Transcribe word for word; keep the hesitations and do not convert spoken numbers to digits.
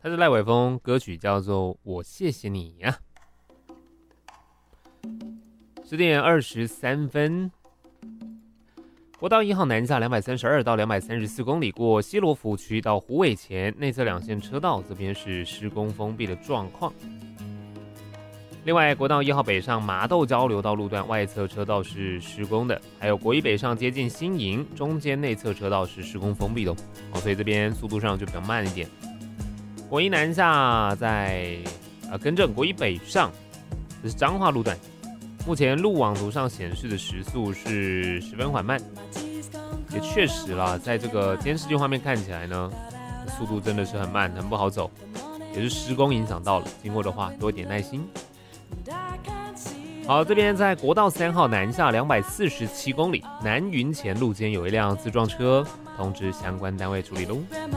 他是赖伟峰，歌曲叫做《我谢谢你》呀、啊。十点二十三分，国道一号南下两百三十二到两百三十四公里，过西罗湖区到虎尾前内侧两线车道，这边是施工封闭的状况。另外，国道一号北上麻豆交流道路段外侧车道是施工的，还有国一北上接近新营，中间内侧车道是施工封闭的哦，所以这边速度上就比较慢一点。国一南下在呃更正，国一北上这是彰化路段，目前路网图上显示的时速是十分缓慢，也确实啦，在这个监视器画面看起来呢，速度真的是很慢，很不好走，也是施工影响到了，经过的话多一点耐心。好，这边在国道三号南下两百四十七公里，南云前路间有一辆自撞车，通知相关单位处理喽。